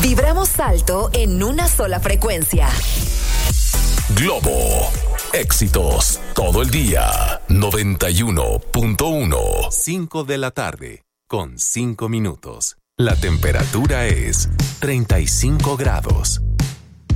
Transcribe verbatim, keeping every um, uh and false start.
Vibramos alto en una sola frecuencia. Globo. Éxitos todo el día. noventa y uno punto uno. cinco de la tarde, con cinco minutos. La temperatura es treinta y cinco grados.